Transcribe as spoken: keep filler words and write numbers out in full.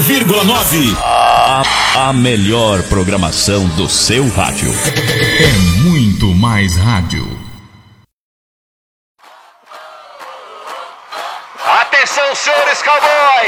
vírgula nove. A, a melhor programação do seu rádio. É muito mais rádio. Atenção, senhores cowboys!